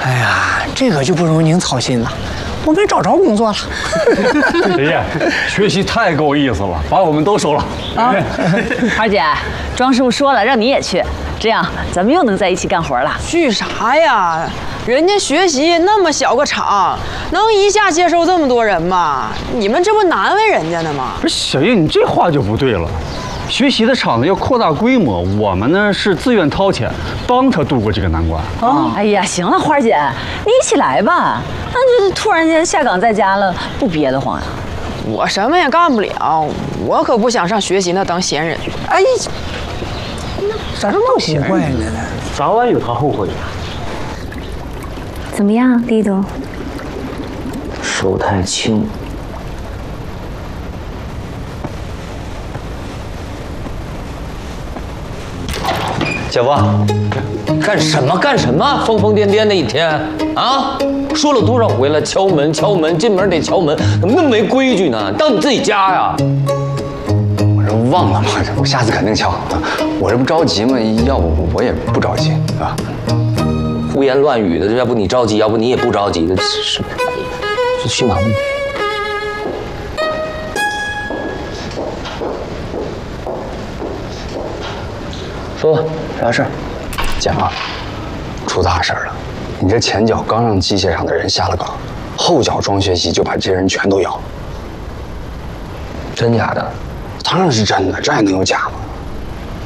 哎呀，这个就不容您操心了，我们找着工作了。 爷爷，学习太够意思了，把我们都收了。 啊，二姐，庄师傅说了，让你也去，这样咱们又能在一起干活了。 去啥呀？人家学习那么小个厂，能一下接收这么多人吗？你们这不难为人家呢吗？ 不是小叶，你这话就不对了。学习的厂子要扩大规模，我们呢是自愿掏钱，帮他度过这个难关。 啊，哎呀，行了，花姐，你一起来吧。那就突然间下岗在家了，不憋得慌呀？ 我什么也干不了，我可不想上学习那当闲人。 哎，咋这么奇怪呢？ 早晚有他后悔的。 怎么样，地都？ 手太轻。 小波，干什么干什么？疯疯癫癫的一天啊！说了多少回了，敲门敲门，进门得敲门，怎么那么没规矩呢？当你自己家呀？ 我这忘了吗？我下次肯定敲。我这不着急吗？要不我也不着急，对吧？ 胡言乱语的，要不你着急，要不你也不着急的，是，这去忙吧。说吧，啥事儿？ 姐夫，出大事了！你这前脚刚让机械厂的人下了岗，后脚庄学习就把这些人全都咬了。 真假的？ 当然是真的，这还能有假吗？